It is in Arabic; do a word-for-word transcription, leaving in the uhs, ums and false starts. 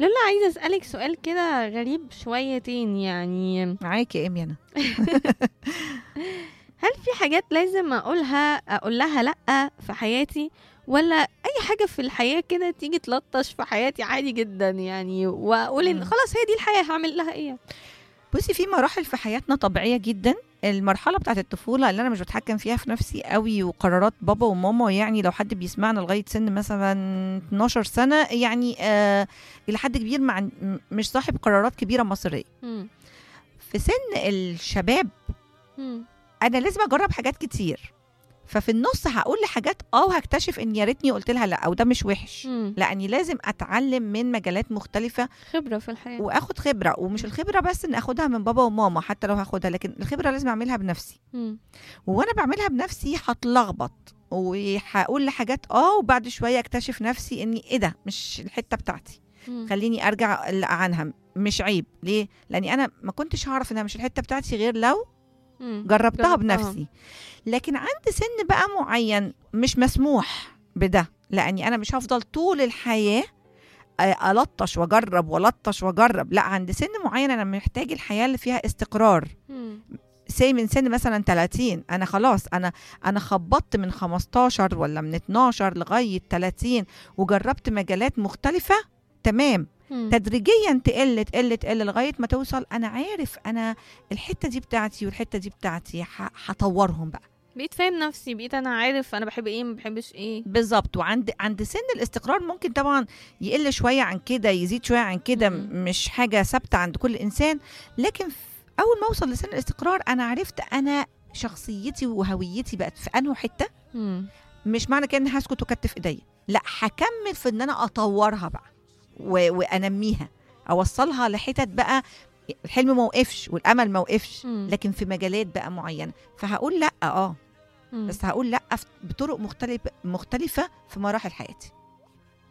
لولا عايزة أسألك سؤال كده غريب شويتين، يعني معاكي يا إيمي أنا. هل في حاجات لازم أقولها أقول لها لأ في حياتي، ولا أي حاجة في الحياة كده تيجي تلطش في حياتي عادي جدا يعني، وأقول إن مم. خلاص هي دي الحياة هعمل لها إيه؟ بصي، في مراحل في حياتنا طبيعية جدا. المرحلة بتاعت الطفولة اللي أنا مش بتحكم فيها في نفسي قوي، وقرارات بابا وماما، يعني لو حد بيسمعنا لغاية سن مثلا اتناشر سنة، يعني آه إلى حد كبير مع م- مش صاحب قرارات كبيرة مصيرية. مم. في سن الشباب مم. أنا لازم أجرب حاجات كتير، ففي النص هقول لحاجات اه وهكتشف ان يا ريتني قلت لها لا، او ده مش وحش، مم. لاني لازم اتعلم من مجالات مختلفه خبرة في الحياة. واخد خبره. ومش الخبره بس ان اخدها من بابا وماما، حتى لو هاخدها، لكن الخبره لازم اعملها بنفسي. مم. وانا بعملها بنفسي هتلخبط وهقول لحاجات اه وبعد شويه اكتشف نفسي اني ايه ده مش الحته بتاعتي، مم. خليني ارجع عنها. مش عيب، ليه؟ لاني انا ما كنتش هعرف انها مش الحته بتاعتي غير لو مم. جربتها جربتها. بنفسي. لكن عند سن بقى معين مش مسموح بده، لاني انا مش هفضل طول الحياه آه، الطش واجرب والطش واجرب. لا، عند سن معين انا محتاج الحياه اللي فيها استقرار. مم. سي من سن مثلا ثلاثين، انا خلاص انا انا خبطت من خمستاشر ولا من اتناشر لغايه ثلاثين وجربت مجالات مختلفه. تمام. مم. تدريجيا تقل تقل تقل لغايه ما توصل انا عارف انا الحته دي بتاعتي والحته دي بتاعتي، ه- هطورهم بقى. بقيت فاهم نفسي، بقيت أنا عارف أنا بحب إيه ما بحبش إيه. بالظبط. وعند عند سن الاستقرار ممكن طبعا يقل شويه عن كده، يزيد شويه عن كده، مم. مش حاجه ثابته عند كل انسان. لكن ف- اول ما اوصل لسن الاستقرار انا عرفت انا شخصيتي وهويتي بقت في انه حته. مم. مش معنى كده اني هسكت وكتف ايديا، لا، هكمل في ان انا اطورها بقى و... وانميها، اوصلها لحتت بقى الحلم ما وقفش والامل ما وقفش، مم. لكن في مجالات بقى معينه. فهقول لا اه مم. بس هقول لا في- بطرق مختلفه مختلفه في مراحل حياتي.